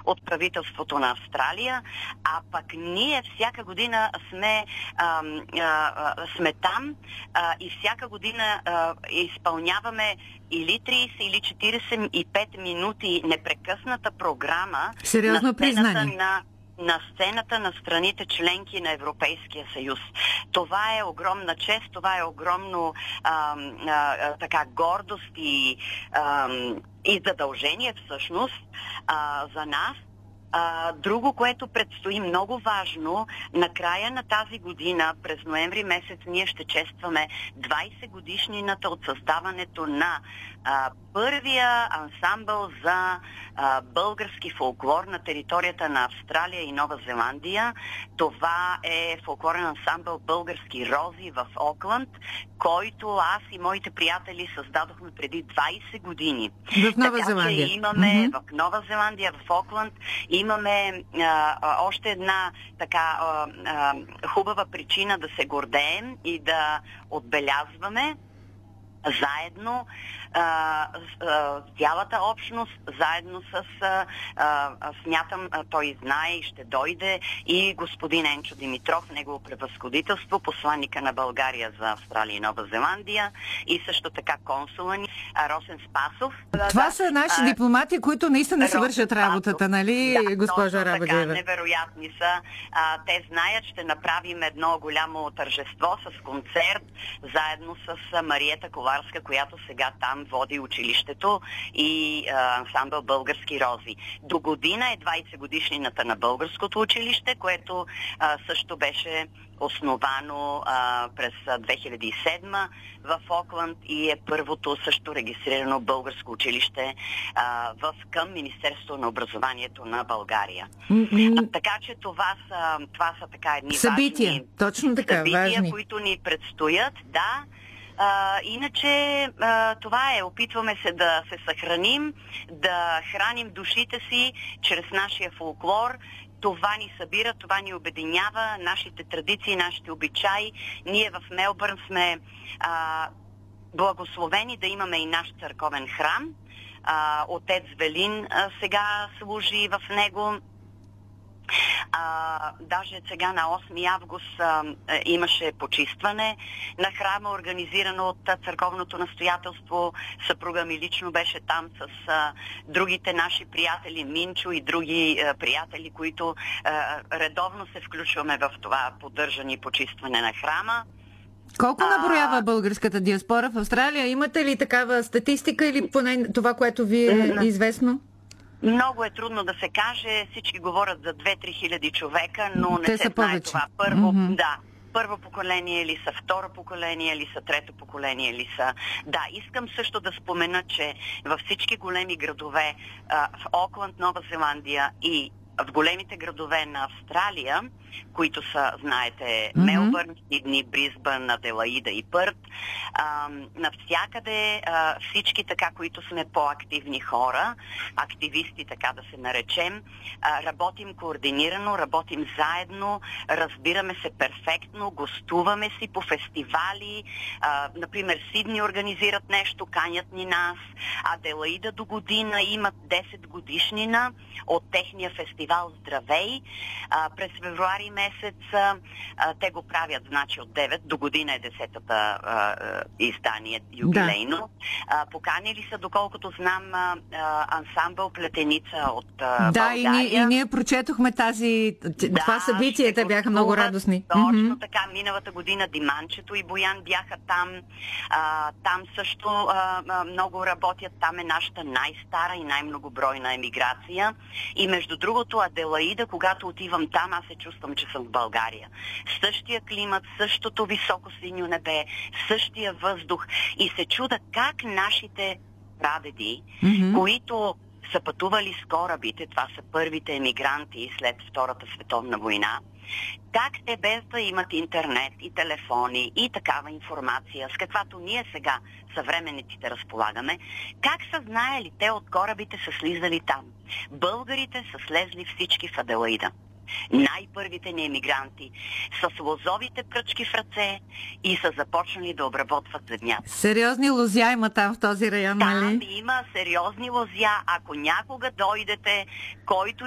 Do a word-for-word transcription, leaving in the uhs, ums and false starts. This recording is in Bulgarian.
от правителството на Австралия, а пък ние всяка година сме, а, а, сме там а, и всяка година а, изпълняваме или трийсет или четирийсет и пет минути непрекъсната програма. Сериозно признание. На на сцената на страните членки на Европейския съюз. Това е огромна чест, това е огромно а, а, така гордост и, а, и задължение всъщност а, за нас. А, друго, което предстои много важно, на края на тази година, през ноември месец, ние ще честваме двайсет годишнината от създаването на а, първия ансамбъл за а, български фолклор на територията на Австралия и Нова Зеландия. Това е фолклорен ансамбъл Български рози в Окланд, който аз и моите приятели създадохме преди двайсет години. В Нова така, Зеландия. Че имаме mm-hmm. в Нова Зеландия, в Окланд, имаме а, а, още една така а, а, хубава причина да се гордеем и да отбелязваме заедно а, а, цялата общност, заедно с а, а, смятам, а, той знае и ще дойде и господин Енчо Димитров, негово превъзходителство, посланника на България за Австралия и Нова Зеландия, и също така консула ни Росен Спасов. Това да, са наши а, дипломати, които наистина си вършат работата, нали, да, госпожа Арабаджиева? Да, невероятни са. А, те знаят, ще направим едно голямо тържество с концерт, заедно с Мариета Коларска, която сега там води училището, и а, ансамбъл Български рози. До година е двайсет годишнината на българското училище, което а, също беше основано а, през две хиляди и седма в Окланд и е първото също регистрирано българско училище а, в, към Министерството на образованието на България. Mm-hmm. А, така че това са, това са така едни събития, важни точно така, събития, важни. които ни предстоят, да. А, иначе а, това е, опитваме се да се съхраним, да храним душите си чрез нашия фолклор. Това ни събира, това ни обединява, нашите традиции, нашите обичаи. Ние в Мелбърн сме а, благословени да имаме и наш църковен храм. А, отец Велин а, сега служи в него. А, даже сега на осми август а, а, имаше почистване на храма, организирано от а, църковното настоятелство. Съпруга ми лично беше там с а, другите наши приятели, Минчо и други а, приятели, които а, редовно се включваме в това поддържане и почистване на храма. Колко наброява българската диаспора в Австралия? Имате ли такава статистика или поне това, което ви е известно? Много е трудно да се каже. Всички говорят за две-три хиляди човека, но не Те се са знае повече. това. Първо, mm-hmm. да, първо поколение ли са, второ поколение ли са, трето поколение ли са. Да, искам също да спомена, че във всички големи градове, в Окланд, Нова Зеландия и в големите градове на Австралия, които са, знаете, mm-hmm. Мелбърн, Сидни, Бризбън, Аделаида и Пърт, а, навсякъде а, всички така, които сме по-активни хора, активисти, така да се наречем, а, работим координирано, работим заедно, разбираме се перфектно, гостуваме си по фестивали, а, например Сидни организират нещо, канят ни нас, Аделаида до година имат десет годишнина от техния фестивал Здравей. А, през февруари месец а, те го правят, значи от девет до година е десетата а, издание юбилейно. Да. А, поканили са, доколкото знам, а, ансамбъл Плетеница от а, да, България. Да, и, и ние прочетохме тази, да, това събитие, те бяха много радостни. Точно mm-hmm. така, миналата година Диманчето и Боян бяха там. А, там също а, а, много работят. Там е нашата най-стара и най-многобройна емиграция. И между другото, Аделаида, когато отивам там, аз се чувствам, че съм в България. Същия климат, същото високо синьо небе, същия въздух. И се чуда как нашите прадеди, mm-hmm. които са пътували с корабите, това са първите емигранти след Втората световна война, как те без да имат интернет и телефони и такава информация, с каквато ние сега съвременниците разполагаме, как са знаели те от корабите са слизали там? Българите са слезли всички в Аделаида. Най-първите ни емигранти с лозовите пръчки в ръце и са започнали да обработват земята. Сериозни лозя има там в този район, нали? Там има сериозни лозя. Ако някога дойдете, който